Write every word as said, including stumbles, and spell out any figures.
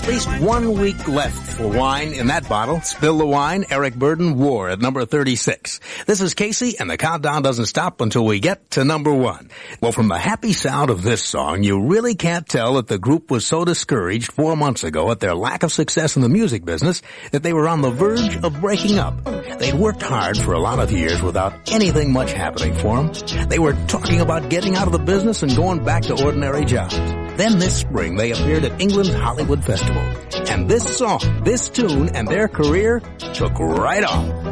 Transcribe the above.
at least one week left for wine in that bottle. Spill the Wine, Eric Burdon, War at number thirty-six. This is Casey, and the countdown doesn't stop until we get to number one. Well, from the happy sound of this song, you really can't tell that the group was so discouraged four months ago at their lack of success in the music business that they were on the verge of breaking up. They'd worked hard for a lot of years without anything much happening for them. They were talking about getting out of the business and going back to ordinary jobs. Then this spring, they appeared at England's Hollywood Festival. And this song, this tune, and their career took right off.